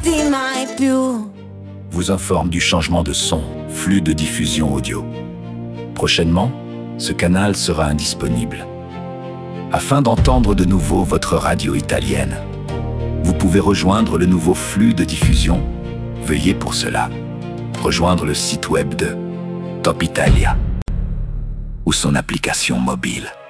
sentirti mai più. vous informe du changement de son, flux de diffusion audio. Prochainement, ce canal sera indisponible. Afin d'entendre de nouveau votre radio italienne, vous pouvez rejoindre le nouveau flux de diffusion. Veuillez pour cela rejoindre le site web de Top Italia ou son application mobile.